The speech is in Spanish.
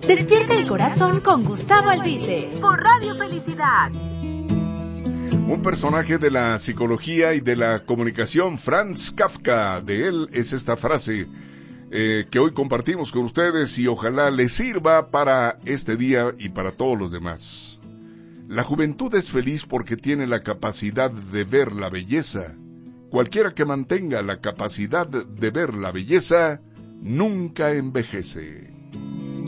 Despierta el corazón con Gustavo Albite por Radio Felicidad. Un personaje de la psicología y de la comunicación, Franz Kafka. De él es esta frase que hoy compartimos con ustedes y ojalá les sirva para este día y para todos los demás. La juventud es feliz porque tiene la capacidad de ver la belleza. Cualquiera que mantenga la capacidad de ver la belleza nunca envejece.